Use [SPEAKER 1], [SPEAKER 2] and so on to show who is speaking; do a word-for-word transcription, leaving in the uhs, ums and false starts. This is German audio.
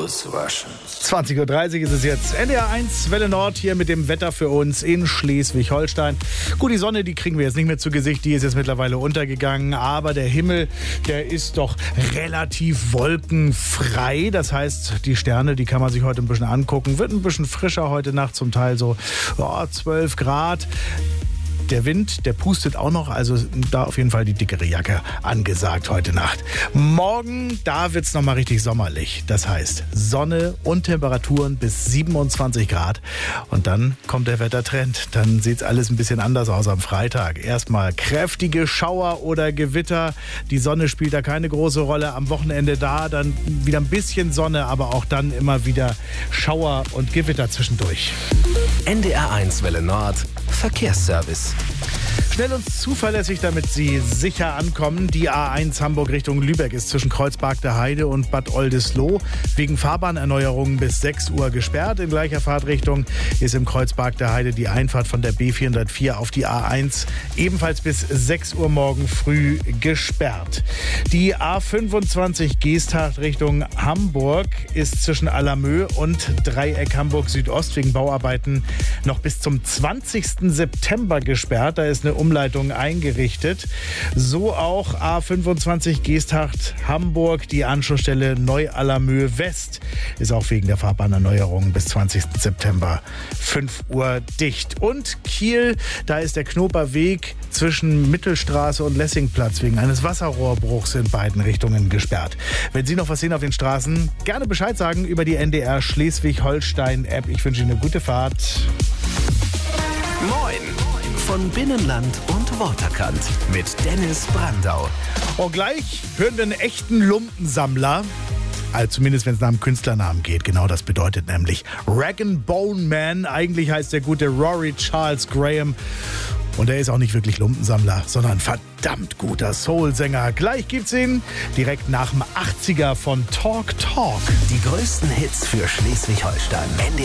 [SPEAKER 1] auswaschen.
[SPEAKER 2] zwanzig Uhr dreißig ist es jetzt. N D R eins Welle Nord hier mit dem Wetter für uns in Schleswig-Holstein. Gut, die Sonne, die kriegen wir jetzt nicht mehr zu Gesicht. Die ist jetzt mittlerweile untergegangen. Aber der Himmel, der ist doch relativ wolkenfrei. Das heißt, die Sterne, die kann man sich heute ein bisschen angucken. Wird ein bisschen frischer heute Nacht, zum Teil so oh, zwölf Grad. Der Wind, der pustet auch noch, also da auf jeden Fall die dickere Jacke angesagt heute Nacht. Morgen, da wird es nochmal richtig sommerlich. Das heißt Sonne und Temperaturen bis siebenundzwanzig Grad. Und dann kommt der Wettertrend. Dann sieht es alles ein bisschen anders aus am Freitag. Erstmal kräftige Schauer oder Gewitter. Die Sonne spielt da keine große Rolle. Am Wochenende da, dann wieder ein bisschen Sonne, aber auch dann immer wieder Schauer und Gewitter zwischendurch.
[SPEAKER 3] N D R eins Welle Nord Verkehrsservice.
[SPEAKER 2] Schnell und zuverlässig, damit Sie sicher ankommen. Die A eins Hamburg Richtung Lübeck ist zwischen Kreuzberg der Heide und Bad Oldesloe wegen Fahrbahnerneuerungen bis sechs Uhr gesperrt. In gleicher Fahrtrichtung ist im Kreuzberg der Heide die Einfahrt von der B vierhundertvier auf die A eins ebenfalls bis sechs Uhr morgen früh gesperrt. Die A fünfundzwanzig Geesthacht Richtung Hamburg ist zwischen Allermö und Dreieck Hamburg Südost wegen Bauarbeiten noch bis zum zwanzigsten September gesperrt. Da ist eine Umleitung eingerichtet. So auch A fünfundzwanzig Geesthacht Hamburg, die Anschlussstelle Neu-Allermö West ist auch wegen der Fahrbahnerneuerung bis zwanzigsten September fünf Uhr dicht. Und Kiel, da ist der Knoper Weg zwischen Mittelstraße und Lessingplatz wegen eines Wasserrohrbruchs in beiden Richtungen gesperrt. Wenn Sie noch was sehen auf den Straßen, gerne Bescheid sagen über die N D R Schleswig-Holstein-App. Ich wünsche Ihnen eine gute Fahrt.
[SPEAKER 3] Moin! Von Binnenland und Waterkant mit Dennis Brandau.
[SPEAKER 2] Und gleich hören wir einen echten Lumpensammler. Also zumindest, wenn es nach dem Künstlernamen geht. Genau das bedeutet nämlich Rag and Bone Man. Eigentlich heißt der gute Rory Charles Graham. Und er ist auch nicht wirklich Lumpensammler, sondern ein verdammt guter Soul-Sänger. Gleich gibt's ihn direkt nach dem achtziger von Talk Talk.
[SPEAKER 3] Die größten Hits für Schleswig-Holstein. N D